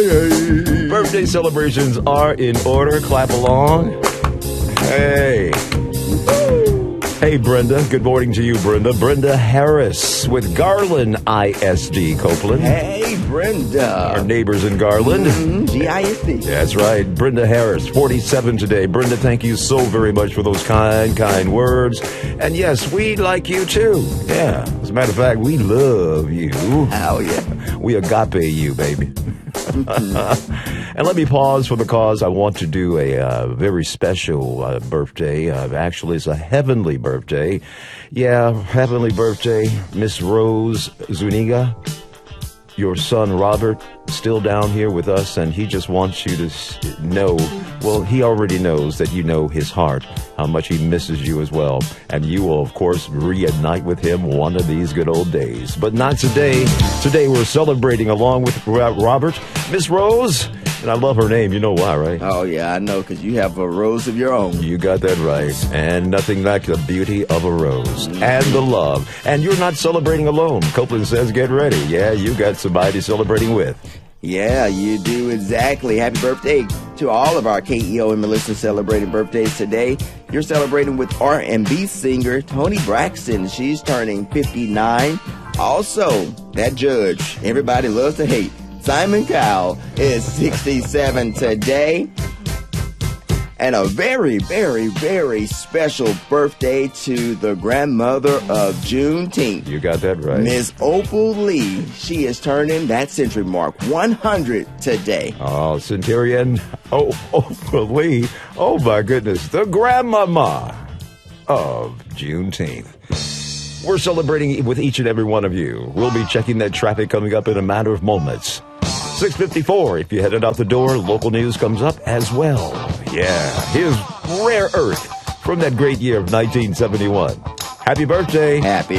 Birthday celebrations are in order. Clap along. Hey. Hey, Brenda. Good morning to you, Brenda. Brenda Harris with Garland ISD, Copeland. Hey, Brenda. Our neighbors in Garland. GISD. That's right. Brenda Harris, 47 today. Brenda, thank you so very much for those kind words. And yes, we like you too. Yeah. As a matter of fact, we love you. Oh, yeah. We agape you, baby. And let me pause for the cause. I want to do a very special birthday. Actually, it's a heavenly birthday. Yeah, heavenly birthday. Miss Rose Zuniga, your son Robert, still down here with us, and he just wants you to know, well, he already knows that you know his heart, how much he misses you as well. And you will, of course, reunite with him one of these good old days. But not today. Today we're celebrating along with Robert, Miss Rose. And I love her name. You know why, right? Oh, yeah, I know, because you have a rose of your own. You got that right. And nothing like the beauty of a rose and the love. And you're not celebrating alone. Copeland says get ready. Yeah, you got somebody celebrating with. Yeah, you do exactly. Happy birthday to all of our KEO and Melissa celebrating birthdays today. You're celebrating with R&B singer Toni Braxton. She's turning 59. Also, that judge everybody loves to hate, Simon Cowell, is 67 today. And a very, very, very special birthday to the grandmother of Juneteenth. You got that right. Miss Opal Lee. She is turning that century mark 100 today. Oh, Centurion. Oh, Opal Lee. Oh, my goodness. The grandmama of Juneteenth. We're celebrating with each and every one of you. We'll be checking that traffic coming up in a matter of moments. 6:54. If you headed out the door, local news comes up as well. Yeah, here's Rare Earth from that great year of 1971. Happy birthday. Happy